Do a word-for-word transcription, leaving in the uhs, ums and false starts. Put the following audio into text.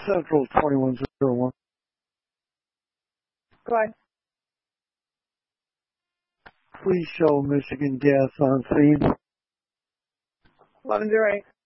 Central twenty-one oh one. Go ahead. Please show Michigan Gas on scene. eleven oh eight.